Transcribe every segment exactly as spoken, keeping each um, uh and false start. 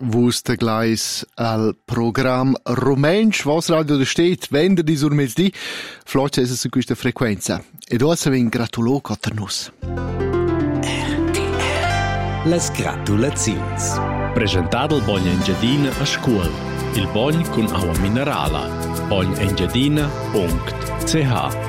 Vuste gleis al program Rumensch, was radio de steht, venerdì sur mezz'dì, flotja essa su questa frequenza. Ed ora vi gratulo cotternus. R T R. Las gratulazions. Presentato il Bogn Engiadina a scuola. Il Bogn con acqua minerale. bogn engiadina punto c h.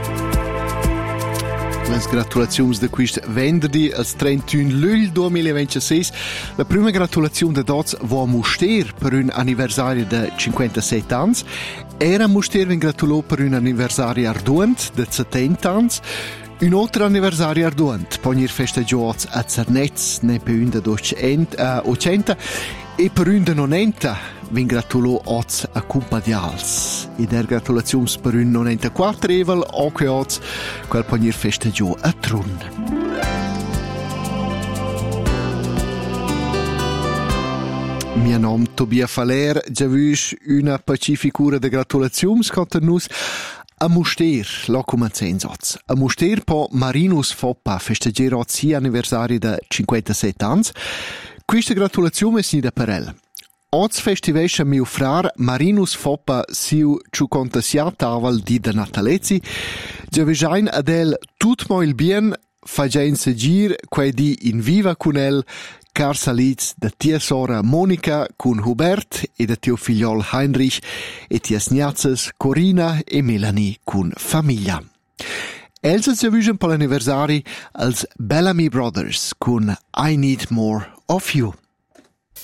Les gratulazioni de quist venerdì al trentuno luglio duemilaventisei. La prima gratulazione de dots va a Muster per un anniversario de cinquantasette anni. Era Muster vin gratulò per un anniversario arduent de settanta anni. Un altro anniversario arduent, poi festeggiato a Zernetz, ne per un de ottanta e per un de novanta vin gratulò oz a Cumpadials. E der gratulazioni per un novantaquattro evel, anche oz, quel poi festeggiò a Trun. Mio nome è Tobia Faler, già vuoi una pacificura de gratulazioni contro noi. A Muster, lo cominciamo. A Muster po Marinus Foppa festeggerà il anniversario de cinquantasette anni. Questa gratulazione è da per elle. Oggi festivesce mio frar Marinus Foppa siu cinquantasia taval di de Natalezzi. Già vejain ad el tut mo il bien, fagein segir quei di in viva con el, car salitz da tia sora Monica con Hubert e da tio figliol Heinrich e tia sniazzes Corina e Melanie con famiglia. Elsa si avvision per l'anniversari als Bellamy Brothers con I Need More of You.